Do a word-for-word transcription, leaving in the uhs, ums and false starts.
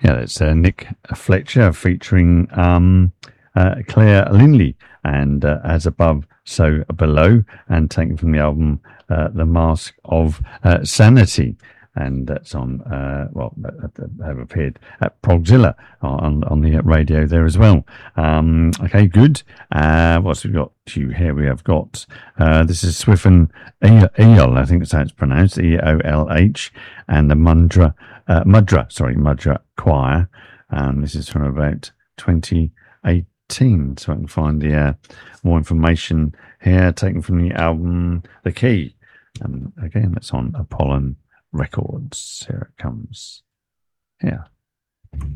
Yeah, that's uh, Nick Fletcher featuring um, uh, Claire Linley and uh, As Above, So Below, and taken from the album uh, The Mask of uh, Sanity. And that's on, uh, well, uh, have appeared at Progzilla on, on the radio there as well. Um, okay, good. Uh, what's we got to here? We have got, uh, this is Swiffen Eol, I think that's how it's pronounced, E O L H, and the Mundra, uh, Mudra, sorry, Mudra Choir. Um, this is from about twenty eighteen, so I can find the uh, more information here, taken from the album The Key. And again, that's on Apollon Records. Here it comes. Yeah.